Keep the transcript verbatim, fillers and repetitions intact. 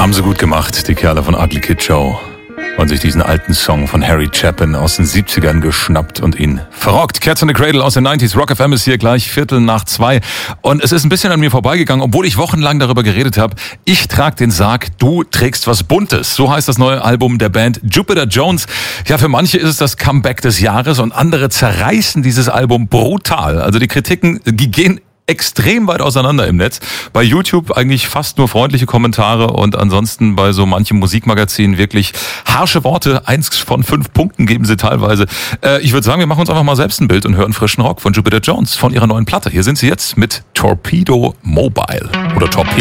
Haben sie gut gemacht, die Kerle von Ugly Kid Joe. Und sich diesen alten Song von Harry Chapin aus den siebzigern geschnappt und ihn verrockt. Cats in the Cradle aus den neunziger. Rock F M ist hier gleich Viertel nach zwei. Und es ist ein bisschen an mir vorbeigegangen, obwohl ich wochenlang darüber geredet habe. Ich trag den Sarg, du trägst was Buntes. So heißt das neue Album der Band Jupiter Jones. Ja, für manche ist es das Comeback des Jahres und andere zerreißen dieses Album brutal. Also die Kritiken, die gehen extrem weit auseinander im Netz. Bei YouTube eigentlich fast nur freundliche Kommentare und ansonsten bei so manchem Musikmagazin wirklich harsche Worte. Eins von fünf Punkten geben sie teilweise. Äh, ich würde sagen, wir machen uns einfach mal selbst ein Bild und hören frischen Rock von Jupiter Jones von ihrer neuen Platte. Hier sind sie jetzt mit Torpedo Mobile oder Torpedo.